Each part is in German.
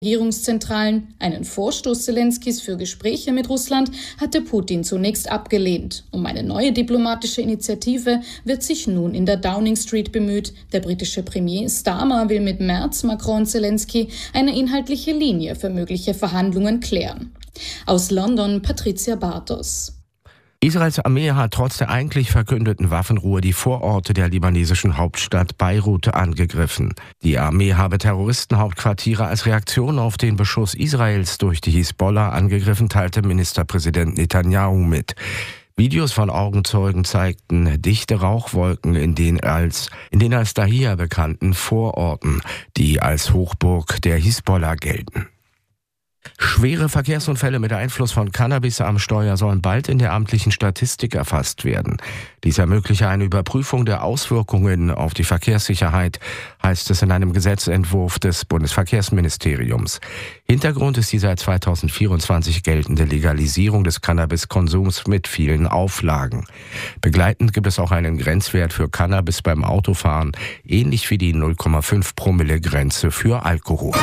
Regierungszentralen. Einen Vorstoß Zelenskys für Gespräche mit Russland hatte Putin zunächst abgelehnt. Um eine neue diplomatische Initiative wird sich nun in der Downing Street bemüht. Der britische Premier Starmer will mit Merz, Macron und Zelensky eine inhaltliche Linie für mögliche Verhandlungen klären. Aus London Patricia Bartos. Israels Armee hat trotz der eigentlich verkündeten Waffenruhe die Vororte der libanesischen Hauptstadt Beirut angegriffen. Die Armee habe Terroristenhauptquartiere als Reaktion auf den Beschuss Israels durch die Hisbollah angegriffen, teilte Ministerpräsident Netanyahu mit. Videos von Augenzeugen zeigten dichte Rauchwolken in den als Dahia bekannten Vororten, die als Hochburg der Hisbollah gelten. Schwere Verkehrsunfälle mit Einfluss von Cannabis am Steuer sollen bald in der amtlichen Statistik erfasst werden. Dies ermögliche eine Überprüfung der Auswirkungen auf die Verkehrssicherheit, heißt es in einem Gesetzentwurf des Bundesverkehrsministeriums. Hintergrund ist die seit 2024 geltende Legalisierung des Cannabiskonsums mit vielen Auflagen. Begleitend gibt es auch einen Grenzwert für Cannabis beim Autofahren, ähnlich wie die 0,5 Promille-Grenze für Alkohol.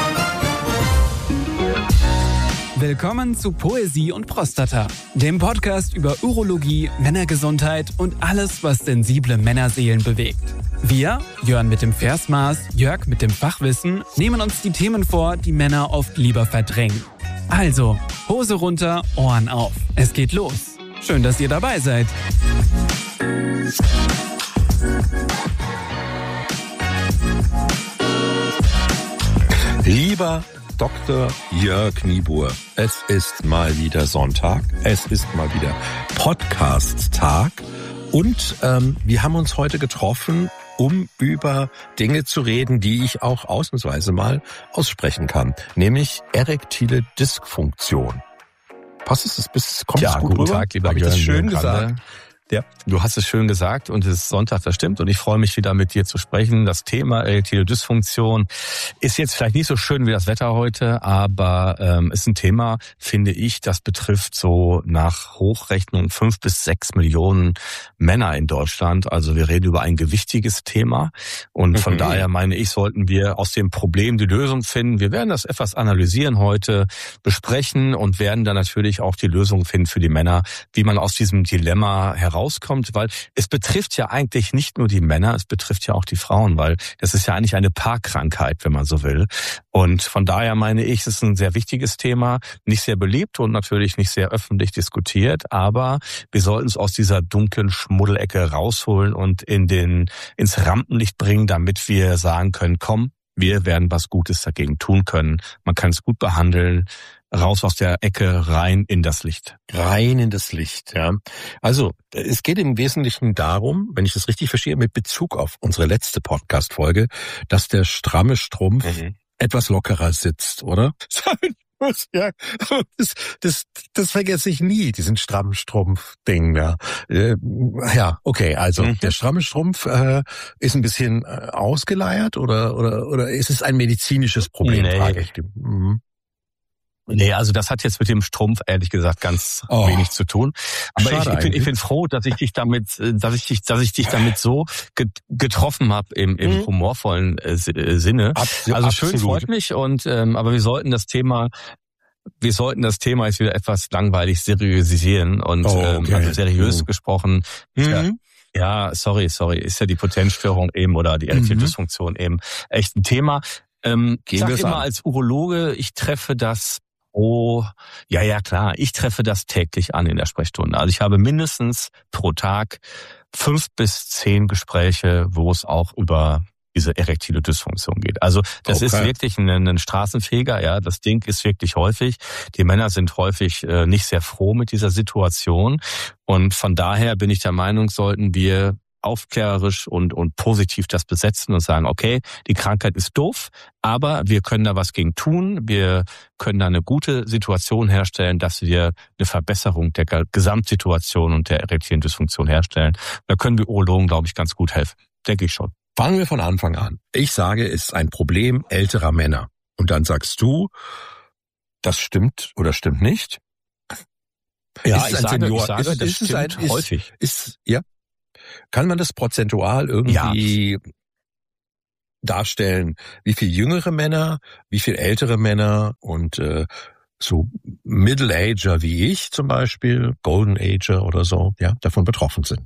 Willkommen zu Poesie und Prostata, dem Podcast über Urologie, Männergesundheit und alles, was sensible Männerseelen bewegt. Wir, Jörn mit dem Versmaß, Jörg mit dem Fachwissen, nehmen uns die Themen vor, die Männer oft lieber verdrängen. Also, Hose runter, Ohren auf. Es geht los. Schön, dass ihr dabei seid. Lieber Dr. Jörg Niebuhr, es ist mal wieder Sonntag, es ist mal wieder Podcast-Tag und wir haben uns heute getroffen, um über Dinge zu reden, die ich auch ausnahmsweise mal aussprechen kann, nämlich erektile Dysfunktion. Passt es? Kommt es gut guten rüber? Tag, lieber Habe ich Jörn. das schön gesagt? Ja, du hast es schön gesagt und es ist Sonntag, das stimmt. Und ich freue mich wieder mit dir zu sprechen. Das Thema erektile Dysfunktion ist jetzt vielleicht nicht so schön wie das Wetter heute, aber ist ein Thema, finde ich, das betrifft so nach Hochrechnung 5 bis 6 Millionen Männer in Deutschland. Also wir reden über ein gewichtiges Thema und von daher meine ich, sollten wir aus dem Problem die Lösung finden. Wir werden das etwas analysieren heute, besprechen und werden dann natürlich auch die Lösung finden für die Männer, wie man aus diesem Dilemma herauskommt, weil es betrifft ja eigentlich nicht nur die Männer, es betrifft ja auch die Frauen, weil das ist ja eigentlich eine Paarkrankheit, wenn man so will. Und von daher meine ich, es ist ein sehr wichtiges Thema, nicht sehr beliebt und natürlich nicht sehr öffentlich diskutiert, aber wir sollten es aus dieser dunklen Schmuddelecke rausholen und ins Rampenlicht bringen, damit wir sagen können, komm, wir werden was Gutes dagegen tun können. Man kann es gut behandeln. Raus aus der Ecke, rein in das Licht. Rein in das Licht, ja. Also, es geht im Wesentlichen darum, wenn ich das richtig verstehe, mit Bezug auf unsere letzte Podcast-Folge, dass der stramme Strumpf etwas lockerer sitzt, oder? Ja, das vergesse ich nie, diesen strammen Strumpf-Ding da. Ja, okay, also der stramme Strumpf ist ein bisschen ausgeleiert oder ist es ein medizinisches Problem, frage ich. Nee, also das hat jetzt mit dem Strumpf ehrlich gesagt ganz wenig zu tun. Aber ich bin froh, dass ich dich damit so getroffen habe im humorvollen Sinne. Also schön, freut mich und aber wir sollten das Thema jetzt wieder etwas langweilig seriösisieren und also seriös gesprochen. Ja, sorry, ist ja die Potenzstörung eben oder die erektile Dysfunktion eben echt ein Thema. Ich sage immer als Urologe, ich treffe das klar, ich treffe das täglich an in der Sprechstunde. Also ich habe mindestens pro Tag 5 bis 10 Gespräche, wo es auch über diese erektile Dysfunktion geht. Also das ist wirklich ein Straßenfeger, ja, das Ding ist wirklich häufig. Die Männer sind häufig nicht sehr froh mit dieser Situation und von daher bin ich der Meinung, sollten wir aufklärerisch und positiv das besetzen und sagen, okay, die Krankheit ist doof, aber wir können da was gegen tun, wir können da eine gute Situation herstellen, dass wir eine Verbesserung der Gesamtsituation und der erektilen Dysfunktion herstellen. Da können wir Urologen, glaube ich, ganz gut helfen. Denke ich schon. Fangen wir von Anfang an. Ich sage, es ist ein Problem älterer Männer. Und dann sagst du, das stimmt oder stimmt nicht? Ja, ich sage, das stimmt häufig. Kann man das prozentual irgendwie darstellen, wie viel jüngere Männer, wie viel ältere Männer und so Middle-Ager wie ich zum Beispiel, Golden-Ager oder so, ja, davon betroffen sind.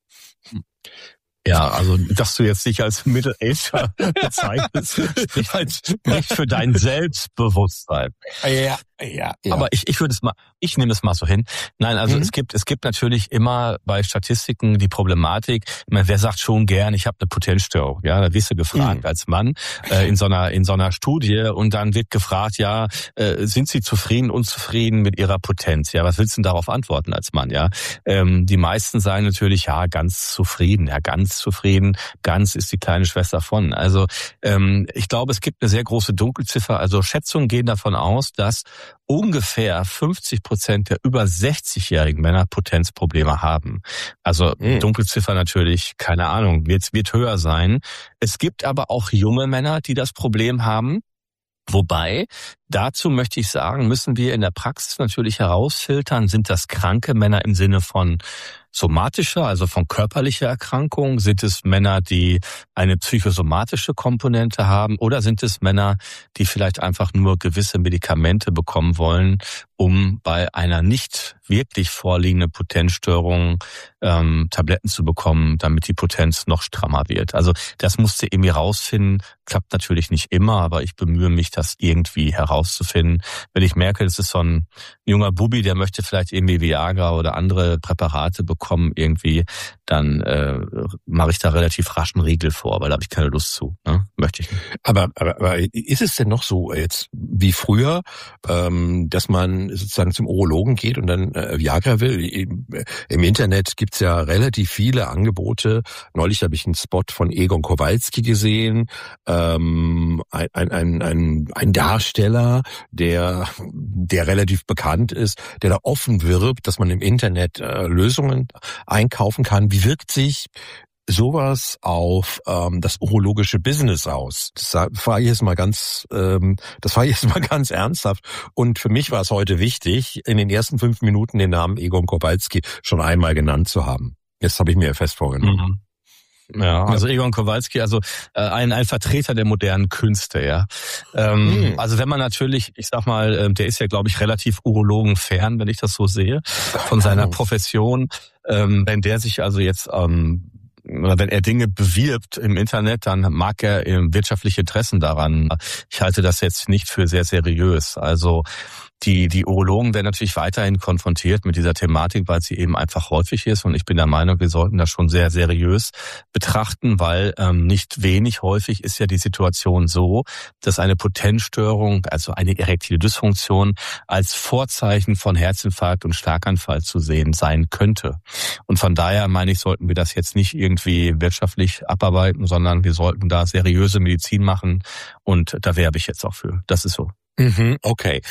Ja, also, dass du jetzt nicht als Middle-Ager bezeichnest, spricht halt nicht für dein Selbstbewusstsein. Ja. Aber ich nehme es mal so hin. Nein, also es gibt natürlich immer bei Statistiken die Problematik, wer sagt schon gern, ich habe eine Potenzstörung, ja, da wirst du gefragt als Mann in so einer Studie und dann wird gefragt, ja, sind Sie zufrieden, unzufrieden mit Ihrer Potenz? Ja, was willst du denn darauf antworten als Mann, ja? Die meisten sagen natürlich, ja, ganz zufrieden, ganz ist die kleine Schwester von. Also ich glaube, es gibt eine sehr große Dunkelziffer, also Schätzungen gehen davon aus, dass ungefähr 50% der über 60-jährigen Männer Potenzprobleme haben. Also Dunkelziffer natürlich, keine Ahnung, wird höher sein. Es gibt aber auch junge Männer, die das Problem haben. Wobei, dazu möchte ich sagen, müssen wir in der Praxis natürlich herausfiltern, sind das kranke Männer im Sinne von somatischer, also von körperlicher Erkrankung? Sind es Männer, die eine psychosomatische Komponente haben? Oder sind es Männer, die vielleicht einfach nur gewisse Medikamente bekommen wollen, um bei einer nicht wirklich vorliegenden Potenzstörung Tabletten zu bekommen, damit die Potenz noch strammer wird? Also das musste irgendwie rausfinden. Klappt natürlich nicht immer, aber ich bemühe mich, das irgendwie herauszufinden. Wenn ich merke, das ist so ein junger Bubi, der möchte vielleicht irgendwie Viagra oder andere Präparate bekommen irgendwie, dann mache ich da relativ rasch einen Riegel vor, weil da habe ich keine Lust zu. Ne? Möchte ich nicht. Aber ist es denn noch so jetzt wie früher, dass man sozusagen zum Urologen geht und dann Viagra will? Im Internet gibt's ja relativ viele Angebote. Neulich habe ich einen Spot von Egon Kowalski gesehen, ein Darsteller, der relativ bekannt ist, der da offen wirbt, dass man im Internet Lösungen einkaufen kann. Wie wirkt sich sowas auf das urologische Business aus? Das war jetzt mal ganz ernsthaft. Und für mich war es heute wichtig, in den ersten 5 Minuten den Namen Egon Kowalski schon einmal genannt zu haben. Jetzt habe ich mir fest vorgenommen. Ja, also Egon Kowalski, also ein Vertreter der modernen Künste, ja. Also wenn man natürlich, ich sag mal, der ist ja, glaube ich, relativ urologenfern, wenn ich das so sehe, von seiner Profession. Wenn der sich also jetzt oder wenn er Dinge bewirbt im Internet, dann mag er wirtschaftliche Interessen daran. Ich halte das jetzt nicht für sehr seriös. Also die Urologen werden natürlich weiterhin konfrontiert mit dieser Thematik, weil sie eben einfach häufig ist. Und ich bin der Meinung, wir sollten das schon sehr seriös betrachten, weil nicht wenig häufig ist ja die Situation so, dass eine Potenzstörung, also eine erektile Dysfunktion, als Vorzeichen von Herzinfarkt und Schlaganfall zu sehen sein könnte. Und von daher meine ich, sollten wir das jetzt nicht irgendwie wirtschaftlich abarbeiten, sondern wir sollten da seriöse Medizin machen. Und da werbe ich jetzt auch für. Das ist so. Okay.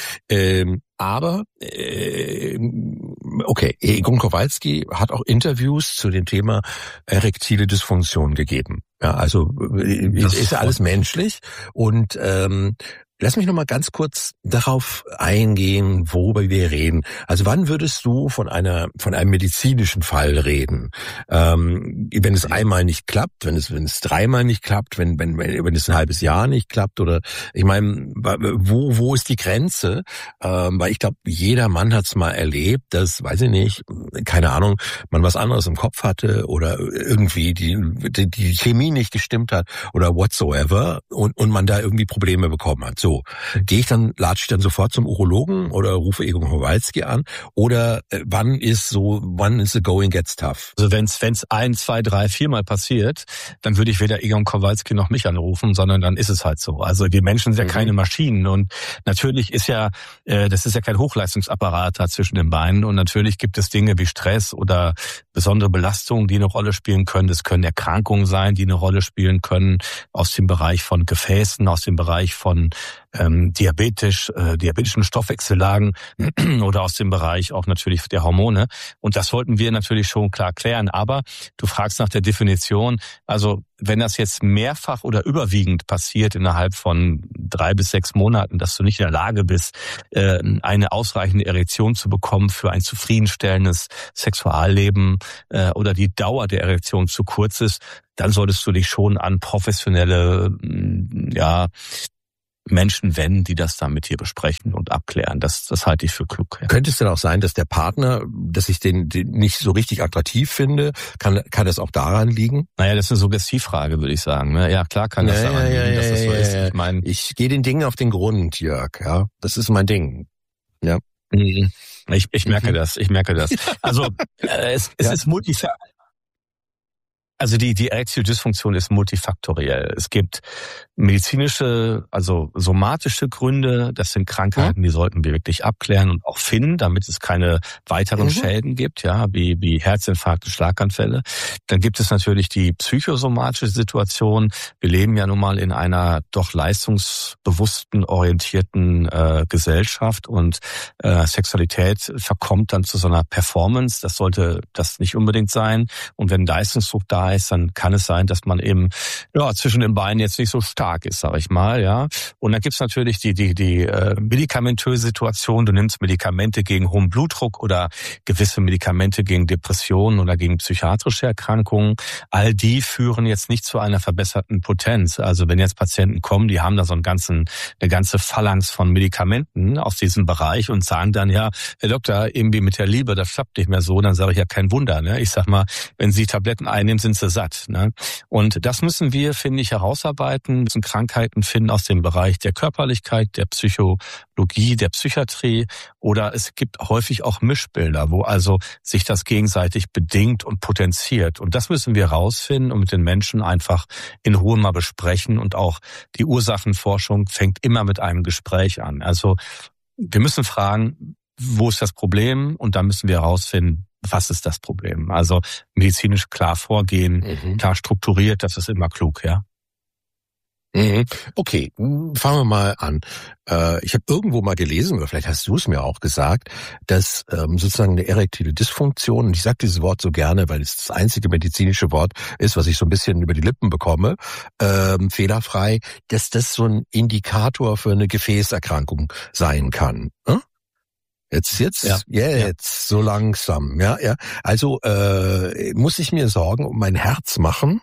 Egon Kowalski hat auch Interviews zu dem Thema erektile Dysfunktion gegeben. Ja, also ist ja alles menschlich und lass mich noch mal ganz kurz darauf eingehen, worüber wir reden. Also wann würdest du von einem medizinischen Fall reden? Wenn es einmal nicht klappt, wenn es dreimal nicht klappt, wenn es ein halbes Jahr nicht klappt oder ich meine, wo ist die Grenze? Weil ich glaube, jeder Mann hat's mal erlebt, dass, weiß ich nicht, keine Ahnung, man was anderes im Kopf hatte oder irgendwie die Chemie nicht gestimmt hat oder whatsoever und man da irgendwie Probleme bekommen hat. So, latsche ich dann sofort zum Urologen oder rufe Egon Kowalski an oder wann ist the going gets tough? Also wenn's 1, 2, 3, 4 Mal passiert, dann würde ich weder Egon Kowalski noch mich anrufen, sondern dann ist es halt so. Also wir Menschen sind ja keine Maschinen und natürlich ist ja, das ist ja kein Hochleistungsapparat da zwischen den Beinen und natürlich gibt es Dinge wie Stress oder besondere Belastungen, die eine Rolle spielen können. Es können Erkrankungen sein, die eine Rolle spielen können aus dem Bereich von Gefäßen, aus dem Bereich von diabetischen Stoffwechsellagen oder aus dem Bereich auch natürlich der Hormone. Und das sollten wir natürlich schon klar klären. Aber du fragst nach der Definition. Also wenn das jetzt mehrfach oder überwiegend passiert innerhalb von 3 bis 6 Monaten, dass du nicht in der Lage bist, eine ausreichende Erektion zu bekommen für ein zufriedenstellendes Sexualleben oder die Dauer der Erektion zu kurz ist, dann solltest du dich schon an professionelle Menschen wenden, die das dann mit dir besprechen und abklären. Das halte ich für klug. Ja. Könnte es denn auch sein, dass der Partner, dass ich den nicht so richtig attraktiv finde? Kann das auch daran liegen? Naja, das ist eine Suggestivfrage, würde ich sagen. Ja, klar kann das daran liegen, dass das so ist. Ich gehe den Dingen auf den Grund, Jörg. Ja, das ist mein Ding. Ja. Ich merke das. Also es ist multifaktoriell. Also die erektile Dysfunktion ist multifaktoriell. Es gibt medizinische, also somatische Gründe. Das sind Krankheiten, die sollten wir wirklich abklären und auch finden, damit es keine weiteren Schäden gibt, ja, wie Herzinfarkte, Schlaganfälle. Dann gibt es natürlich die psychosomatische Situation. Wir leben ja nun mal in einer doch leistungsbewussten, orientierten Gesellschaft und Sexualität verkommt dann zu so einer Performance. Das sollte das nicht unbedingt sein. Und wenn Leistungsdruck da ist, dann kann es sein, dass man eben zwischen den Beinen jetzt nicht so stark ist, sag ich mal, ja. Und dann gibt's natürlich die medikamentöse Situation. Du nimmst Medikamente gegen hohen Blutdruck oder gewisse Medikamente gegen Depressionen oder gegen psychiatrische Erkrankungen. All die führen jetzt nicht zu einer verbesserten Potenz. Also wenn jetzt Patienten kommen, die haben da so eine ganze Phalanx von Medikamenten aus diesem Bereich und sagen dann, ja, Herr Doktor, irgendwie mit der Liebe, das klappt nicht mehr so, dann sage ich ja kein Wunder, ne? Ich sag mal, wenn Sie Tabletten einnehmen, sind sie satt, ne? Und das müssen wir, finde ich, herausarbeiten, müssen Krankheiten finden aus dem Bereich der Körperlichkeit, der Psychologie, der Psychiatrie, oder es gibt häufig auch Mischbilder, wo also sich das gegenseitig bedingt und potenziert. Und das müssen wir herausfinden und mit den Menschen einfach in Ruhe mal besprechen. Und auch die Ursachenforschung fängt immer mit einem Gespräch an. Also wir müssen fragen, wo ist das Problem? Und dann müssen wir herausfinden, was ist das Problem? Also medizinisch klar vorgehen, klar strukturiert, das ist immer klug, ja. Okay, fangen wir mal an. Ich habe irgendwo mal gelesen, oder vielleicht hast du es mir auch gesagt, dass sozusagen eine erektile Dysfunktion, und ich sage dieses Wort so gerne, weil es das einzige medizinische Wort ist, was ich so ein bisschen über die Lippen bekomme, fehlerfrei, dass das so ein Indikator für eine Gefäßerkrankung sein kann. Jetzt, so langsam, ja. Also muss ich mir Sorgen um mein Herz machen,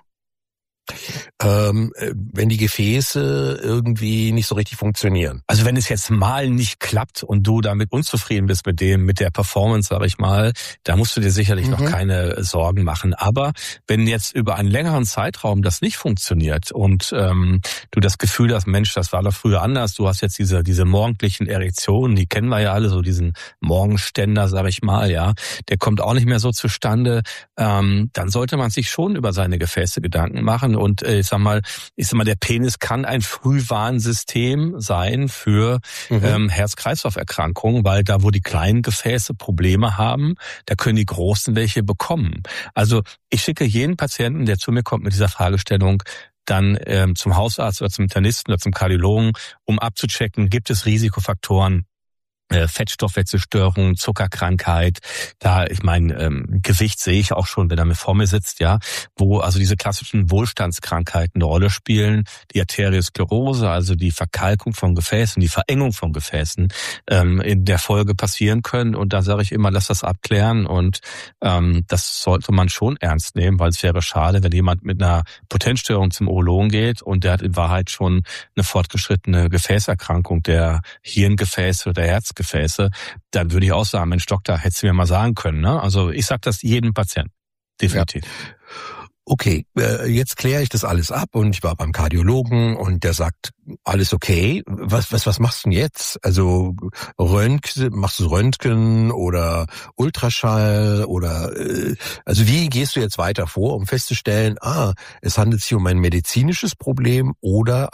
wenn die Gefäße irgendwie nicht so richtig funktionieren. Also wenn es jetzt mal nicht klappt und du damit unzufrieden bist mit der Performance, sage ich mal, da musst du dir sicherlich noch keine Sorgen machen. Aber wenn jetzt über einen längeren Zeitraum das nicht funktioniert und du das Gefühl hast, Mensch, das war doch früher anders, du hast jetzt diese morgendlichen Erektionen, die kennen wir ja alle, so diesen Morgenständer, sage ich mal, ja, der kommt auch nicht mehr so zustande, dann sollte man sich schon über seine Gefäße Gedanken machen. Und ich sag mal, der Penis kann ein Frühwarnsystem sein für Herz-Kreislauf-Erkrankungen, weil da, wo die kleinen Gefäße Probleme haben, da können die großen welche bekommen. Also ich schicke jeden Patienten, der zu mir kommt mit dieser Fragestellung, dann zum Hausarzt oder zum Internisten oder zum Kardiologen, um abzuchecken, gibt es Risikofaktoren, Fettstoffwechselstörungen, Zuckerkrankheit, da, ich meine, Gewicht sehe ich auch schon, wenn er mir vor mir sitzt, ja, wo also diese klassischen Wohlstandskrankheiten eine Rolle spielen, die Arteriosklerose, also die Verkalkung von Gefäßen, die Verengung von Gefäßen in der Folge passieren können. Und da sage ich immer, lass das abklären und das sollte man schon ernst nehmen, weil es wäre schade, wenn jemand mit einer Potenzstörung zum Urologen geht und der hat in Wahrheit schon eine fortgeschrittene Gefäßerkrankung der Hirngefäße oder der Herzgefäße, dann würde ich auch sagen, Mensch Doktor, hättest du mir mal sagen können, ne? Also ich sage das jedem Patienten, definitiv. Ja. Okay, jetzt kläre ich das alles ab und ich war beim Kardiologen und der sagt, alles okay. Was machst du denn jetzt? Also machst du Röntgen oder Ultraschall oder also wie gehst du jetzt weiter vor, um festzustellen, es handelt sich um ein medizinisches Problem oder ein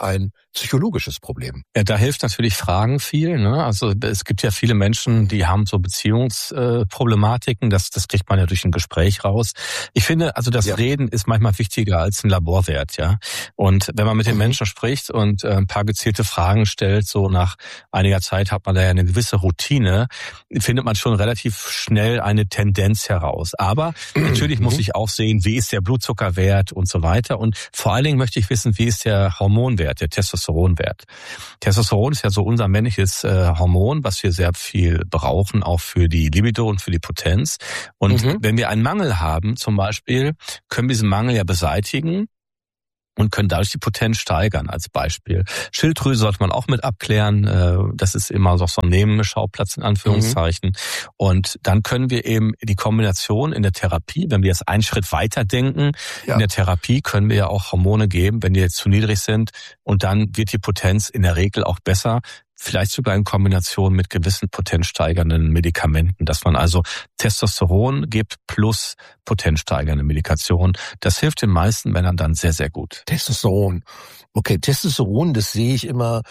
psychologisches Problem. Ja, da hilft natürlich Fragen viel, ne? Also es gibt ja viele Menschen, die haben so Beziehungsproblematiken, das kriegt man ja durch ein Gespräch raus. Ich finde, also das Reden ist manchmal wichtiger als ein Laborwert, ja. Und wenn man mit den Menschen spricht und ein paar gezielte Fragen stellt, so nach einiger Zeit hat man da ja eine gewisse Routine, findet man schon relativ schnell eine Tendenz heraus. Aber natürlich muss ich auch sehen, wie ist der Blutzuckerwert und so weiter. Und vor allen Dingen möchte ich wissen, wie ist der Hormonwert, der Testosteronwert. Testosteron ist ja so unser männliches Hormon, was wir sehr viel brauchen, auch für die Libido und für die Potenz. Und wenn wir einen Mangel haben, zum Beispiel, können wir diesen Mangel ja beseitigen und können dadurch die Potenz steigern, als Beispiel. Schilddrüse sollte man auch mit abklären. Das ist immer so ein Nebenschauplatz in Anführungszeichen. Und dann können wir eben die Kombination in der Therapie, wenn wir jetzt einen Schritt weiter denken, in der Therapie können wir ja auch Hormone geben, wenn die jetzt zu niedrig sind. Und dann wird die Potenz in der Regel auch besser. Vielleicht sogar in Kombination mit gewissen potenzsteigernden Medikamenten, dass man also Testosteron gibt plus potenzsteigernde Medikation. Das hilft den meisten Männern dann sehr, sehr gut. Testosteron. Okay, Testosteron, das sehe ich immer,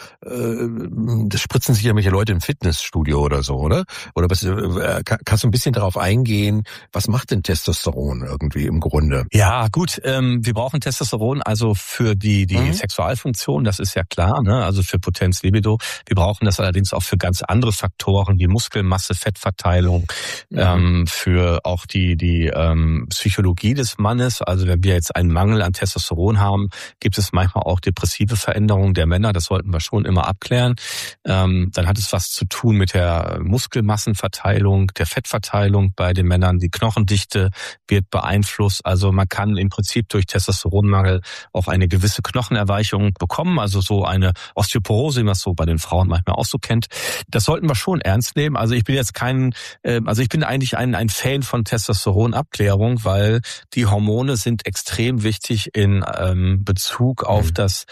das spritzen sich ja welche Leute im Fitnessstudio oder so, oder? Oder was, kannst du ein bisschen darauf eingehen, was macht denn Testosteron irgendwie im Grunde? Ja, gut, wir brauchen Testosteron also für die Sexualfunktion, das ist ja klar, ne? Also für Potenz, Libido. Wir brauchen das allerdings auch für ganz andere Faktoren wie Muskelmasse, Fettverteilung, für auch die Psychologie des Mannes. Also wenn wir jetzt einen Mangel an Testosteron haben, gibt es manchmal auch depressive Veränderungen der Männer. Das sollten wir schon immer abklären. Dann hat es was zu tun mit der Muskelmassenverteilung, der Fettverteilung bei den Männern. Die Knochendichte wird beeinflusst. Also man kann im Prinzip durch Testosteronmangel auch eine gewisse Knochenerweichung bekommen. Also so eine Osteoporose, wie man es so bei den Frauen manchmal auch so kennt. Das sollten wir schon ernst nehmen. Also ich bin jetzt ich bin eigentlich ein Fan von Testosteronabklärung, weil die Hormone sind extrem wichtig in Bezug auf das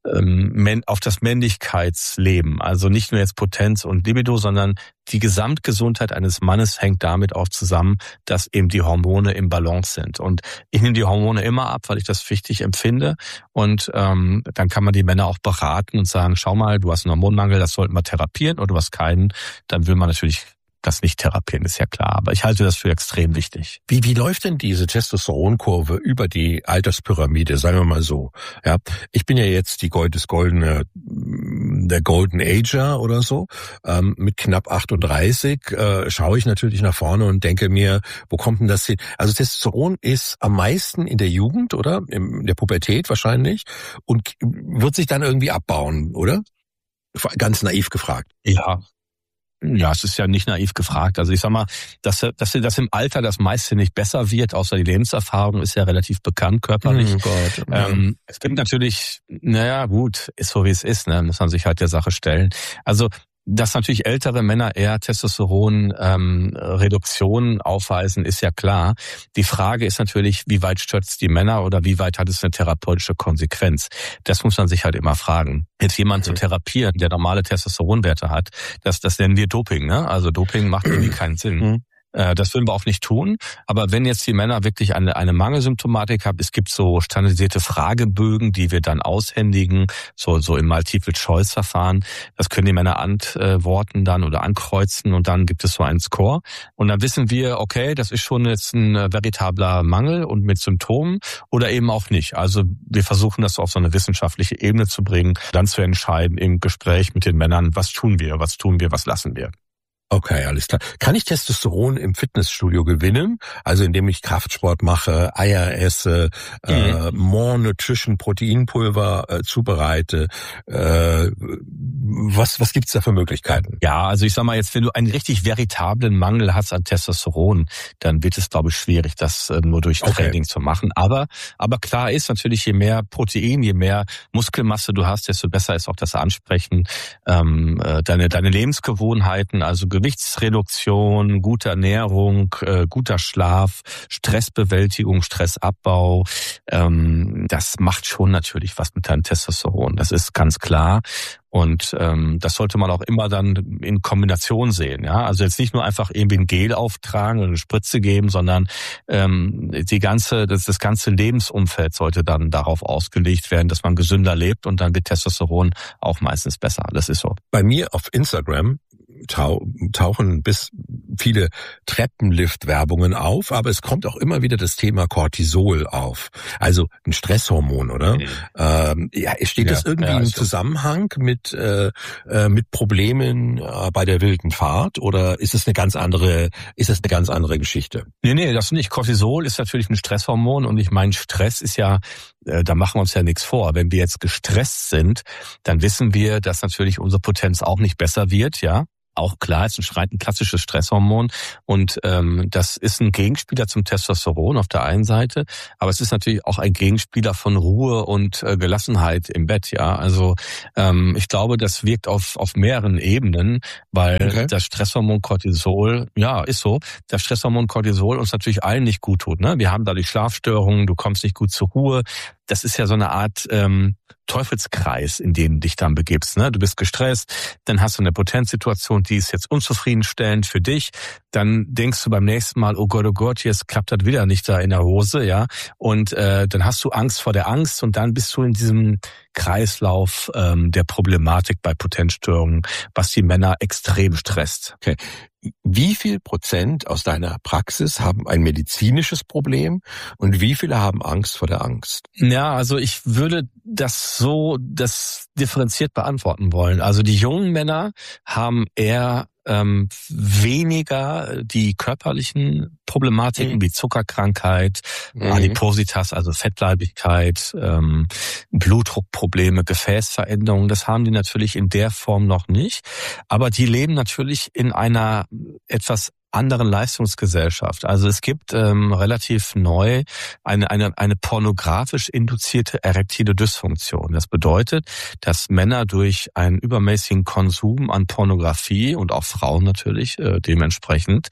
Männlichkeitsleben. Also nicht nur jetzt Potenz und Libido, sondern die Gesamtgesundheit eines Mannes hängt damit auch zusammen, dass eben die Hormone im Balance sind. Und ich nehme die Hormone immer ab, weil ich das wichtig empfinde. Und dann kann man die Männer auch beraten und sagen, schau mal, du hast einen Hormonmangel, das sollten wir therapieren, oder du hast keinen. Dann will man natürlich das nicht therapieren, ist ja klar. Aber ich halte das für extrem wichtig. Wie läuft denn diese Testosteronkurve über die Alterspyramide, sagen wir mal so? Ja, ich bin ja jetzt der Golden Ager oder so. Mit knapp 38 schaue ich natürlich nach vorne und denke mir, wo kommt denn das hin? Also Testosteron ist am meisten in der Jugend, oder? In der Pubertät wahrscheinlich. Und wird sich dann irgendwie abbauen, oder? Ganz naiv gefragt. Ja, es ist ja nicht naiv gefragt. Also ich sag mal, dass im Alter das meiste nicht besser wird, außer die Lebenserfahrung ist ja relativ bekannt körperlich. Es gibt natürlich, naja gut, ist so wie es ist, ne, muss man sich halt der Sache stellen. Also dass natürlich ältere Männer eher Testosteron-Reduktion aufweisen, ist ja klar. Die Frage ist natürlich, wie weit stürzt die Männer oder wie weit hat es eine therapeutische Konsequenz? Das muss man sich halt immer fragen. Jetzt jemanden zu therapieren, der normale Testosteronwerte hat, das nennen wir Doping, ne? Also Doping macht irgendwie keinen Sinn. Das würden wir auch nicht tun. Aber wenn jetzt die Männer wirklich eine Mangelsymptomatik haben, es gibt so standardisierte Fragebögen, die wir dann aushändigen, so im Multiple-Choice-Verfahren. Das können die Männer antworten dann oder ankreuzen und dann gibt es so einen Score. Und dann wissen wir, okay, das ist schon jetzt ein veritabler Mangel und mit Symptomen oder eben auch nicht. Also wir versuchen das auf so eine wissenschaftliche Ebene zu bringen, dann zu entscheiden im Gespräch mit den Männern, was tun wir, was lassen wir. Okay, alles klar. Kann ich Testosteron im Fitnessstudio gewinnen? Also indem ich Kraftsport mache, Eier esse, More Nutrition Proteinpulver zubereite. Was gibt's da für Möglichkeiten? Ja, also ich sag mal jetzt, wenn du einen richtig veritablen Mangel hast an Testosteron, dann wird es, glaube ich, schwierig, das nur durch Training zu machen. Aber klar ist natürlich, je mehr Protein, je mehr Muskelmasse du hast, desto besser ist auch das Ansprechen. Deine Lebensgewohnheiten, also Gewichtsreduktion, gute Ernährung, guter Schlaf, Stressbewältigung, Stressabbau, das macht schon natürlich was mit deinem Testosteron. Das ist ganz klar. Und das sollte man auch immer dann in Kombination sehen. Ja, also jetzt nicht nur einfach irgendwie ein Gel auftragen oder eine Spritze geben, sondern das ganze Lebensumfeld sollte dann darauf ausgelegt werden, dass man gesünder lebt, und dann wird Testosteron auch meistens besser. Das ist so. Bei mir auf Instagram tauchen bis viele Treppenlift-Werbungen auf, aber es kommt auch immer wieder das Thema Cortisol auf. Also ein Stresshormon, oder? Steht das irgendwie im Zusammenhang mit Problemen bei der wilden Fahrt, oder ist es eine ganz andere Geschichte? Nee, das nicht. Cortisol ist natürlich ein Stresshormon, und ich meine, Stress ist ja, da machen wir uns ja nichts vor. Wenn wir jetzt gestresst sind, dann wissen wir, dass natürlich unsere Potenz auch nicht besser wird, ja. Auch klar, ist ein klassisches Stresshormon, und das ist ein Gegenspieler zum Testosteron auf der einen Seite, aber es ist natürlich auch ein Gegenspieler von Ruhe und Gelassenheit im Bett, ja. Also ich glaube, das wirkt auf mehreren Ebenen, weil das Stresshormon Cortisol, das Stresshormon Cortisol uns natürlich allen nicht gut tut, ne? Wir haben dadurch Schlafstörungen, du kommst nicht gut zur Ruhe. Das ist ja so eine Art Teufelskreis, in den du dich dann begibst. Ne? Du bist gestresst, dann hast du eine Potenzsituation, die ist jetzt unzufriedenstellend für dich. Dann denkst du beim nächsten Mal, oh Gott, jetzt klappt das wieder nicht da in der Hose, ja. Und dann hast du Angst vor der Angst, und dann bist du in diesem Kreislauf der Problematik bei Potenzstörungen, was die Männer extrem stresst. Okay. Wie viel % aus deiner Praxis haben ein medizinisches Problem und wie viele haben Angst vor der Angst? Ja, also ich würde das differenziert beantworten wollen. Also die jungen Männer haben eher weniger die körperlichen Problematiken wie Zuckerkrankheit, Adipositas, also Fettleibigkeit, Blutdruckprobleme, Gefäßveränderungen. Das haben die natürlich in der Form noch nicht. Aber die leben natürlich in einer etwas anderen Leistungsgesellschaft. Also es gibt relativ neu eine pornografisch induzierte erektile Dysfunktion. Das bedeutet, dass Männer durch einen übermäßigen Konsum an Pornografie und auch Frauen natürlich dementsprechend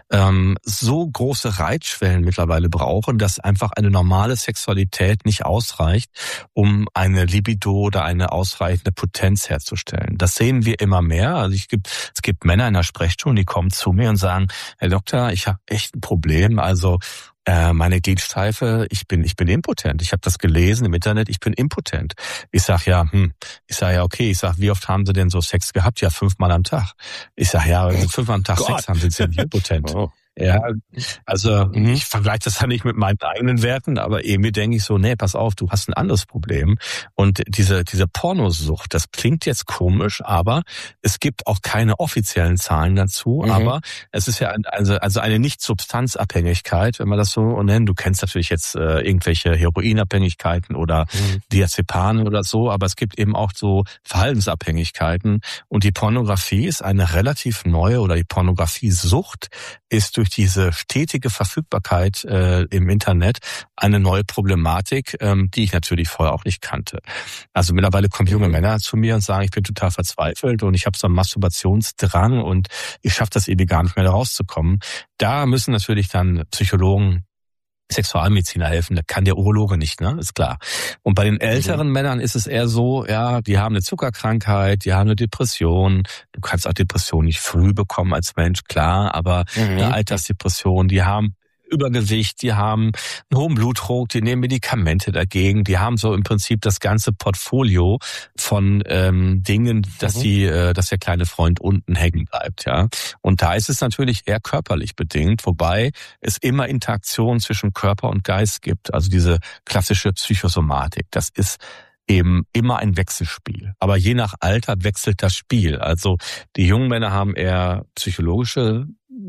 so große Reizschwellen mittlerweile brauchen, dass einfach eine normale Sexualität nicht ausreicht, um eine Libido oder eine ausreichende Potenz herzustellen. Das sehen wir immer mehr. Also es gibt Männer in der Sprechstunde, die kommen zu mir und sagen: Herr Doktor, ich habe echt ein Problem. Also meine Genstreife, ich bin impotent. Ich habe das gelesen im Internet, ich bin impotent. Ich sag okay. Ich sag, wie oft haben Sie denn so Sex gehabt? Ja, 5-mal am Tag. Ich sag, ja, wenn Sie 5-mal am Tag Sex haben, sind Sie nicht impotent. Oh. Ja, also ich vergleiche das ja nicht mit meinen eigenen Werten, aber irgendwie denke ich so, nee, pass auf, du hast ein anderes Problem. Und diese Pornosucht, das klingt jetzt komisch, aber es gibt auch keine offiziellen Zahlen dazu, aber es ist ja also eine Nicht-Substanzabhängigkeit, wenn man das so nennt. Du kennst natürlich jetzt irgendwelche Heroinabhängigkeiten oder Diazepane oder so, aber es gibt eben auch so Verhaltensabhängigkeiten, und die Pornografie ist eine relativ neue, oder die Pornografiesucht ist durch diese stetige Verfügbarkeit im Internet eine neue Problematik, die ich natürlich vorher auch nicht kannte. Also mittlerweile kommen junge Männer zu mir und sagen, ich bin total verzweifelt und ich habe so einen Masturbationsdrang und ich schaffe das irgendwie gar nicht mehr da rauszukommen. Da müssen natürlich dann Psychologen, Sexualmediziner helfen, das kann der Urologe nicht, ne? Ist klar. Und bei den älteren Männern ist es eher so, ja, die haben eine Zuckerkrankheit, die haben eine Depression. Du kannst auch Depression nicht früh bekommen als Mensch, klar, aber eine Altersdepression, die haben Übergewicht, die haben einen hohen Blutdruck, die nehmen Medikamente dagegen, die haben so im Prinzip das ganze Portfolio von Dingen, dass der kleine Freund unten hängen bleibt, ja. Und da ist es natürlich eher körperlich bedingt, wobei es immer Interaktion zwischen Körper und Geist gibt, also diese klassische Psychosomatik. Das ist eben immer ein Wechselspiel. Aber je nach Alter wechselt das Spiel. Also die jungen Männer haben eher psychologische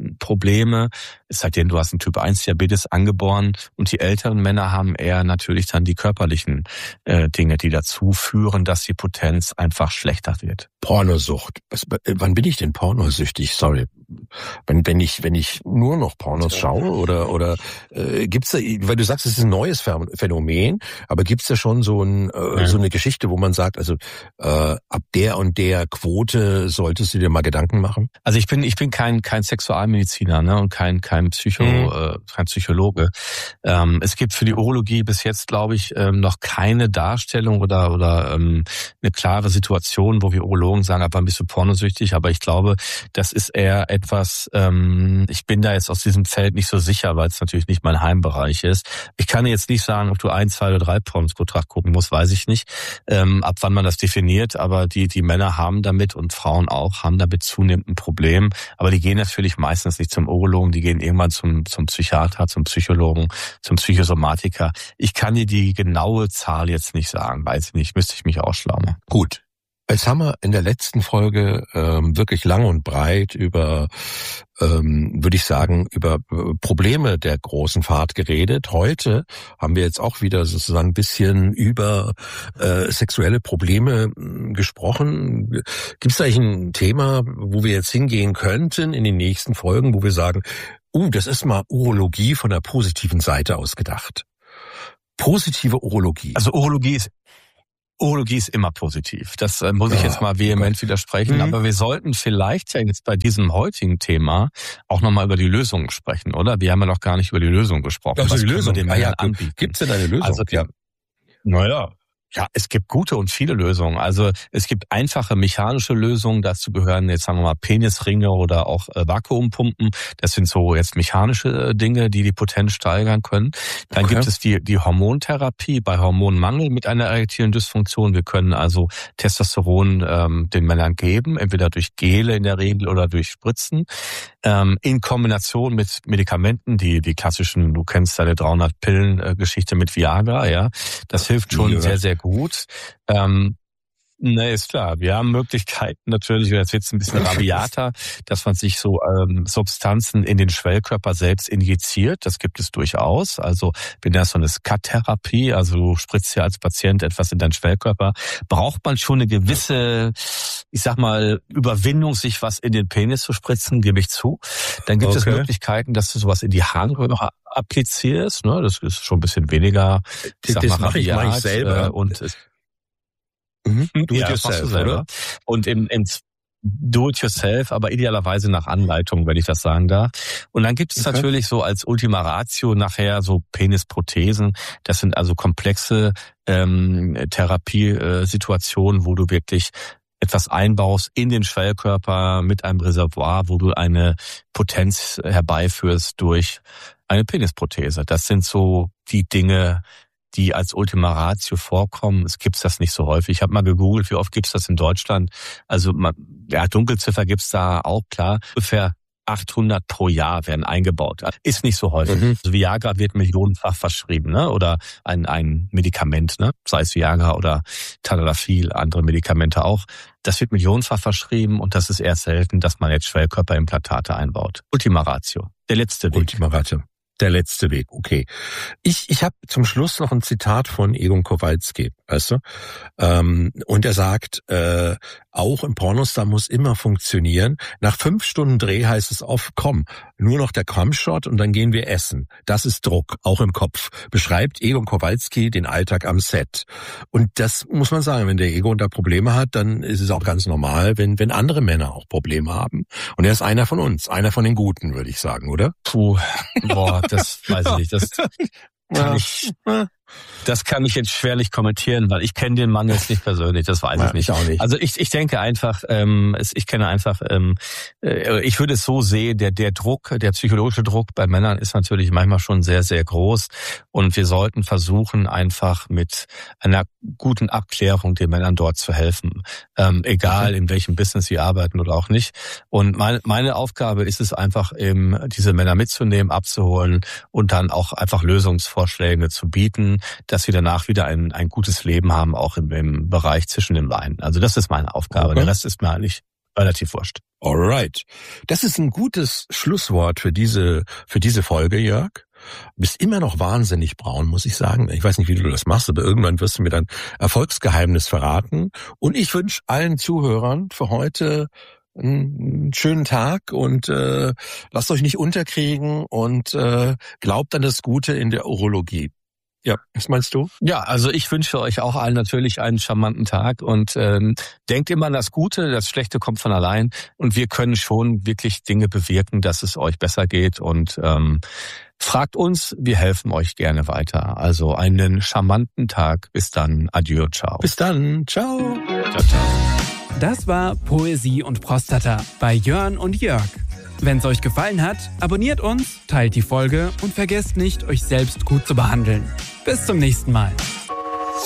Probleme, es sei denn, du hast einen Typ-1-Diabetes angeboren, und die älteren Männer haben eher natürlich dann die körperlichen Dinge, die dazu führen, dass die Potenz einfach schlechter wird. Pornosucht. Wann bin ich denn pornosüchtig? Sorry. Wenn ich nur noch Pornos schaue oder gibt's da, weil du sagst, es ist ein neues Phänomen, aber gibt's da schon so eine Geschichte, wo man sagt, also ab der und der Quote solltest du dir mal Gedanken machen? Also ich bin kein Sexualmediziner, ne, und kein Psychologe. Es gibt für die Urologie bis jetzt, glaube ich, noch keine Darstellung oder eine klare Situation, wo wir Urologen sagen, aber bist du pornosüchtig? Aber ich glaube, das ist eher etwas, ich bin da jetzt aus diesem Feld nicht so sicher, weil es natürlich nicht mein Heimbereich ist. Ich kann jetzt nicht sagen, ob du 1, 2 oder 3 Pornos pro Tag gucken musst, weiß ich nicht, ab wann man das definiert, aber die Männer haben damit und Frauen auch, haben damit zunehmend ein Problem, aber die gehen natürlich meistens nicht zum Urologen, die gehen irgendwann zum Psychiater, zum Psychologen, zum Psychosomatiker. Ich kann dir die genaue Zahl jetzt nicht sagen, weiß ich nicht, müsste ich mich auch schlau machen. Gut. Jetzt haben wir in der letzten Folge wirklich lang und breit über, würde ich sagen, über Probleme der großen Fahrt geredet. Heute haben wir jetzt auch wieder sozusagen ein bisschen über sexuelle Probleme gesprochen. Gibt es eigentlich ein Thema, wo wir jetzt hingehen könnten in den nächsten Folgen, wo wir sagen, das ist mal Urologie von der positiven Seite aus gedacht? Positive Urologie. Also Urologie ist immer positiv. Das muss ich jetzt mal vehement widersprechen. Aber wir sollten vielleicht ja jetzt bei diesem heutigen Thema auch nochmal über die Lösungen sprechen, oder? Wir haben ja noch gar nicht über die Lösung gesprochen. Also die Lösung, den Männern anbieten. Gibt's denn eine Lösung? Also, ja, es gibt gute und viele Lösungen. Also es gibt einfache mechanische Lösungen, dazu gehören jetzt sagen wir mal Penisringe oder auch Vakuumpumpen. Das sind so jetzt mechanische Dinge, die Potenz steigern können. Dann gibt es die Hormontherapie bei Hormonmangel mit einer erektilen Dysfunktion. Wir können also Testosteron den Männern geben, entweder durch Gele in der Regel oder durch Spritzen. In Kombination mit Medikamenten, die klassischen, du kennst deine 300-Pillen-Geschichte mit Viagra, ja. Das hilft schon sehr, sehr gut. Ist klar. Wir haben Möglichkeiten natürlich, und jetzt wird es ein bisschen rabiater, dass man sich so Substanzen in den Schwellkörper selbst injiziert. Das gibt es durchaus. Also wenn das so eine Skat-Therapie, also du spritzt ja als Patient etwas in deinen Schwellkörper, braucht man schon eine gewisse, ich sag mal, Überwindung, sich was in den Penis zu spritzen, gebe ich zu. Dann gibt es Möglichkeiten, dass du sowas in die Harnröhre applizierst. Ne? Das ist schon ein bisschen weniger, das mache ich selber. Und Do-it-yourself, oder? Und im Do-it-yourself, aber idealerweise nach Anleitung, wenn ich das sagen darf. Und dann gibt es natürlich so als Ultima Ratio nachher so Penisprothesen. Das sind also komplexe Therapiesituationen, wo du wirklich etwas einbaust in den Schwellkörper mit einem Reservoir, wo du eine Potenz herbeiführst durch eine Penisprothese. Das sind so die Dinge, die als Ultima Ratio vorkommen. Es gibt's das nicht so häufig. Ich habe mal gegoogelt, wie oft gibt's das in Deutschland. Also Dunkelziffer gibt's da auch, klar. Ungefähr 800 pro Jahr werden eingebaut. Ist nicht so häufig. Also Viagra wird millionenfach verschrieben, ne? Oder ein Medikament, ne? Sei es Viagra oder Tadalafil, andere Medikamente auch. Das wird millionenfach verschrieben und das ist eher selten, dass man jetzt Schwellkörperimplantate einbaut. Ultima Ratio. Der letzte Weg. Ultima Ratio. Der letzte Weg, okay. Ich habe zum Schluss noch ein Zitat von Egon Kowalski, weißt du? Und er sagt, auch im Pornostar muss immer funktionieren. Nach 5 Stunden Dreh heißt es oft, komm, nur noch der Cumshot und dann gehen wir essen. Das ist Druck, auch im Kopf. Beschreibt Egon Kowalski den Alltag am Set. Und das muss man sagen, wenn der Egon da Probleme hat, dann ist es auch ganz normal, wenn andere Männer auch Probleme haben. Und er ist einer von uns, einer von den Guten, würde ich sagen, oder? Das weiß ich nicht. Das kann ich jetzt schwerlich kommentieren, weil ich kenne den Mann jetzt nicht persönlich, das weiß ich nicht. Auch nicht. Also ich denke einfach, ich würde es so sehen, der Druck, der psychologische Druck bei Männern ist natürlich manchmal schon sehr, sehr groß und wir sollten versuchen, einfach mit einer guten Abklärung den Männern dort zu helfen, egal in welchem Business sie arbeiten oder auch nicht. Und meine Aufgabe ist es einfach, diese Männer mitzunehmen, abzuholen und dann auch einfach Lösungsvorschläge zu bieten, dass sie danach wieder ein gutes Leben haben, auch im Bereich zwischen den Beinen. Also das ist meine Aufgabe. Der Rest ist mir eigentlich relativ wurscht. Alright. Das ist ein gutes Schlusswort für diese Folge, Jörg. Du bist immer noch wahnsinnig braun, muss ich sagen. Ich weiß nicht, wie du das machst, aber irgendwann wirst du mir dein Erfolgsgeheimnis verraten. Und ich wünsche allen Zuhörern für heute einen schönen Tag und lasst euch nicht unterkriegen und glaubt an das Gute in der Urologie. Ja, was meinst du? Ja, also ich wünsche euch auch allen natürlich einen charmanten Tag und denkt immer an das Gute, das Schlechte kommt von allein und wir können schon wirklich Dinge bewirken, dass es euch besser geht und fragt uns, wir helfen euch gerne weiter. Also einen charmanten Tag. Bis dann. Adieu, ciao. Bis dann. Ciao. Ciao, ciao. Das war Poesie und Prostata bei Jörn und Jörg. Wenn es euch gefallen hat, abonniert uns, teilt die Folge und vergesst nicht, euch selbst gut zu behandeln. Bis zum nächsten Mal.